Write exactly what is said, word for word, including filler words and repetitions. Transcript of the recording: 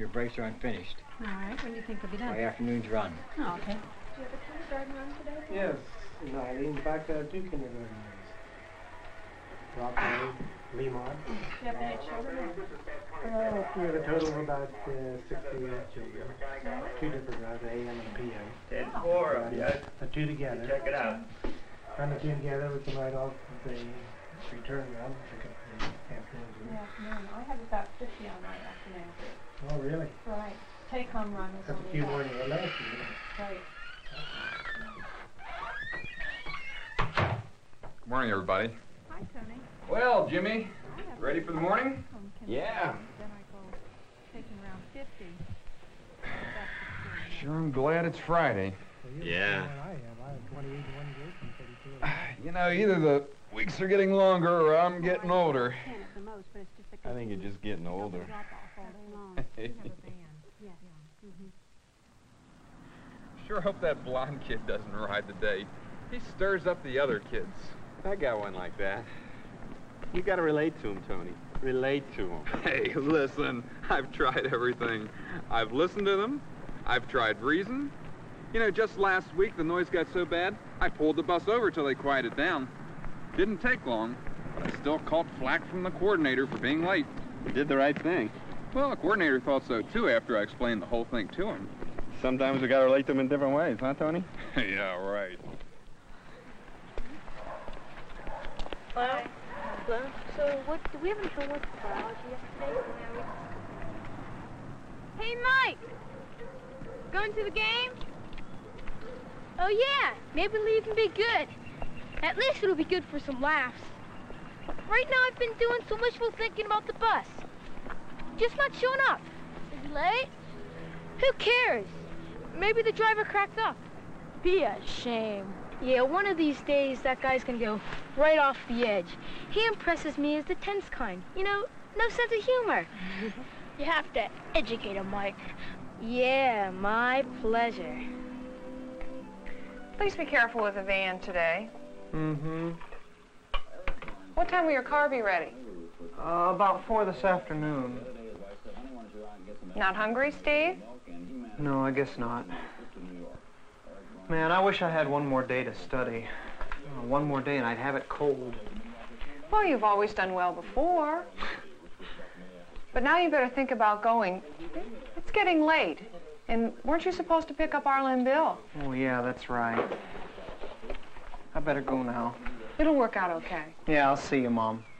Your brakes are unfinished. All right. When do you think they'll be done? By afternoon's run. Oh, okay. Do you have a kindergarten run today? Yes, Niley. In fact, uh, two kindergarten runs. Rockaway, Lemont. Do you have any children? Uh, we have a total of about uh, sixty children. Two different runs, A M and P M. ten four, Uh, yes. The two together. Check it out. Run the two together, we can ride off the return run, pick up the afternoon. In the afternoon. I have about fifty on my afternoon. Oh, really? Right. Take-home run is That's a only few about- more than we had last year. Right. Good morning, everybody. Hi, Tony. Well, Jimmy, I have ready for the morning? home Yeah. kindergarten. Then I go taking around fifty. Sure, I'm glad it's Friday. Well, you're Yeah. the same one I have. I have twenty-eight in one group and thirty-two in the You know, either the weeks are getting longer or I'm getting older. I think you're just getting older. Sure hope that blonde kid doesn't ride today. He stirs up the other kids. I got one like that. You gotta relate to him, Tony. Relate to him. Hey, listen, I've tried everything. I've listened to them. I've tried reason. You know, just last week the noise got so bad, I pulled the bus over till they quieted down. Didn't take long, but I still caught flack from the coordinator for being late. You did the right thing. Well, the coordinator thought so too after I explained the whole thing to him. Sometimes we gotta relate to them in different ways, huh, Tony? Yeah, right. Hello? Hello? So, what, do we have any homework for biology yesterday? Hey, Mike! Going to the game? Oh, yeah. Maybe it'll even be good. At least it'll be good for some laughs. Right now, I've been doing so much while thinking about the bus. Just not showing up. Is he late? Who cares? Maybe the driver cracked up. Be a shame. Yeah, one of these days, that guy's gonna go right off the edge. He impresses me as the tense kind. You know, no sense of humor. You have to educate him, Mike. Yeah, my pleasure. Please be careful with the van today. Mm-hmm. What time will your car be ready? Uh, about four this afternoon. Not hungry, Steve? No, I guess not. Man, I wish I had one more day to study. Uh, one more day and I'd have it cold. Well, you've always done well before. But now you better think about going. It's getting late. And weren't you supposed to pick up Arla and Bill? Oh, yeah, that's right. I better go now. It'll work out okay. Yeah, I'll see you, Mom.